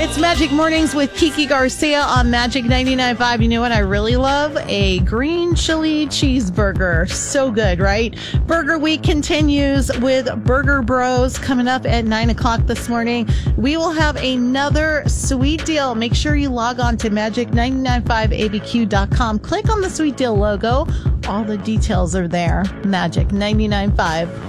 It's Magic Mornings with Kiki Garcia on Magic 99.5. You know what I really love? A green chili cheeseburger. So good, right? Burger Week continues with Burger Bros coming up at 9 o'clock this morning. We will have another sweet deal. Make sure you log on to magic995abq.com. Click on the sweet deal logo. All the details are there. Magic 99.5.